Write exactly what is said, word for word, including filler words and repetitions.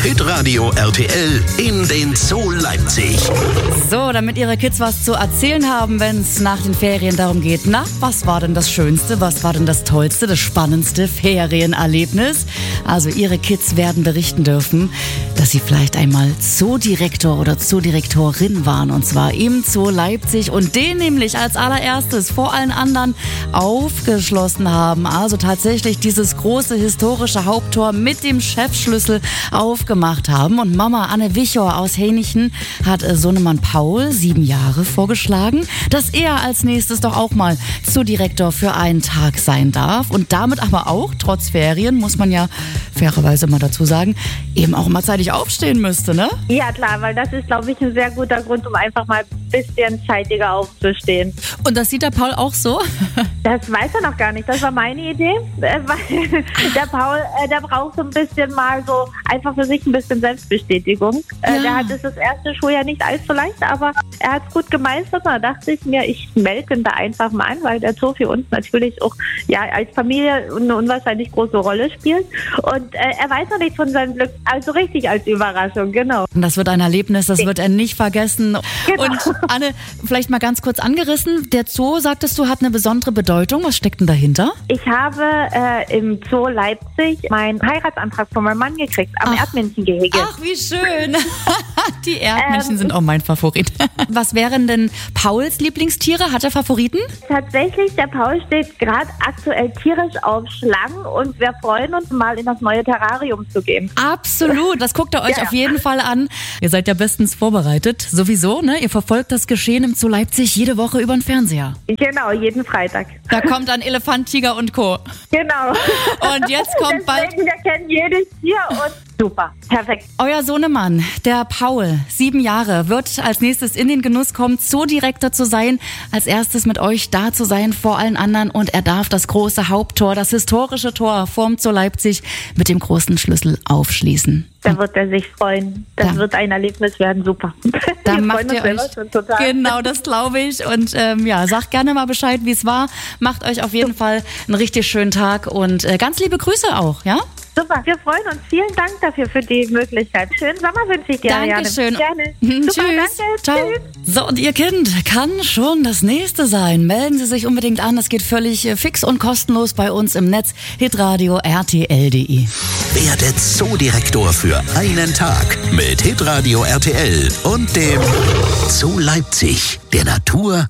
Hitradio R T L in den Zoo Leipzig. So, damit Ihre Kids was zu erzählen haben, wenn es nach den Ferien darum geht, na, was war denn das Schönste, was war denn das Tollste, das spannendste Ferienerlebnis? Also Ihre Kids werden berichten dürfen, dass sie vielleicht einmal Zoodirektor oder Zoodirektorin waren, und zwar im Zoo Leipzig, und den nämlich als allererstes vor allen anderen aufgeschlossen haben. Also tatsächlich dieses große historische Haupttor mit dem Chefschlüssel aufgemacht haben. Und Mama Anne Wichor aus Hänichen hat Sohnemann Paul, sieben Jahre, vorgeschlagen, dass er als nächstes doch auch mal Zoodirektor für einen Tag sein darf und damit aber auch, trotz Ferien, muss man ja fairerweise mal dazu sagen, eben auch mal zeitig aufstehen müsste, ne? Ja klar, weil das ist, glaube ich, ein sehr guter Grund, um einfach mal ein bisschen zeitiger aufzustehen. Und das sieht der Paul auch so? Das weiß er noch gar nicht, das war meine Idee, äh, weil der Paul, äh, der braucht so ein bisschen mal so einfach für sich ein bisschen Selbstbestätigung. Äh, Ja. Der hat es das erste Schuljahr nicht allzu leicht, aber er hat es gut gemeistert. Da dachte ich mir, ich melde ihn da einfach mal an, weil der Zoo für uns natürlich auch ja als Familie eine unwahrscheinlich große Rolle spielt. Und äh, er weiß noch nichts von seinem Glück, also richtig als Überraschung, genau. Und das wird ein Erlebnis, das wird er nicht vergessen. Genau. Und Anne, vielleicht mal ganz kurz angerissen, der Zoo, sagtest du, hat eine besondere Bedeutung. Was steckt denn dahinter? Ich habe äh, im Zoo Leipzig meinen Heiratsantrag von meinem Mann gekriegt, am Ach. Erdmännchengehege. Ach, wie schön. Die Erdmännchen Ähm, sind auch mein Favorit. Was wären denn Pauls Lieblingstiere? Hat er Favoriten? Tatsächlich, der Paul steht gerade aktuell tierisch auf Schlangen und wir freuen uns mal in das neue Terrarium zu gehen. Absolut, das guckt ihr euch Ja. auf jeden Fall an. Ihr seid ja bestens vorbereitet, sowieso, ne? Ihr verfolgt das Geschehen im Zoo Leipzig jede Woche über den Fernseher. Genau, jeden Freitag. Da kommt dann Elefant, Tiger und Co. Genau. Und jetzt kommt bald Deswegen, wir kennen jedes Tier und super, perfekt. euer Sohnemann, der Paul, sieben Jahre, wird als nächstes in den Genuss kommen, Zoodirektor zu sein, als erstes mit euch da zu sein vor allen anderen, und er darf das große Haupttor, das historische Tor vorm Zoo Leipzig mit dem großen Schlüssel aufschließen. Da wird er sich freuen. Das Da- wird ein Erlebnis werden, super. Da wir macht freuen uns ihr selber euch, schon total. genau, das glaube ich. Und ähm, ja, sagt gerne mal Bescheid, wie es war. Macht euch auf jeden Fall einen richtig schönen Tag und äh, ganz liebe Grüße auch, ja? Super, wir freuen uns. Vielen Dank dafür für die Möglichkeit. Schönen Sommer wünsche ich dir, Ariane. Dankeschön. Gerne. Tschüss. Super, danke. Ciao. Tschüss. So, und Ihr Kind kann schon das nächste sein. Melden Sie sich unbedingt an. Das geht völlig äh, fix und kostenlos bei uns im Netz. Hitradio R T L punkt de. Werde Zoodirektor für einen Tag mit Hitradio R T L und dem Zoo Leipzig, der Natur